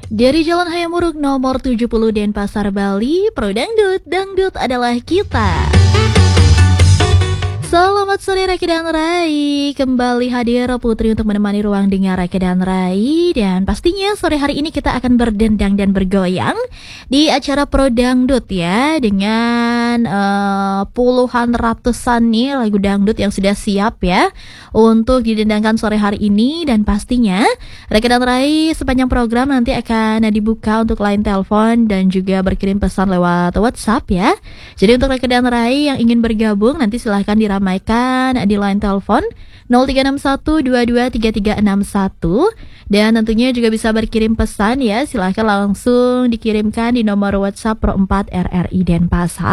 Dari Jalan Hayamuruk nomor 70 Denpasar, Bali, Pro Dangdut, Dangdut adalah kita. Selamat sore Raki dan Rai. Kembali hadir Putri untuk menemani ruang dengar Raki dan Rai. Dan pastinya sore hari ini kita akan berdendang dan bergoyang di acara Pro Dangdut ya, dengan puluhan ratusan nih lagu dangdut yang sudah siap ya untuk didendangkan sore hari ini. Dan pastinya Raki dan Rai sepanjang program nanti akan dibuka untuk line telepon dan juga berkirim pesan lewat WhatsApp ya. Jadi untuk Raki dan Rai yang ingin bergabung nanti silahkan diramaikan di line telepon 0361223361 dan tentunya juga bisa berkirim pesan ya. Silahkan langsung dikirimkan di nomor WhatsApp Pro 4 RRI Denpasar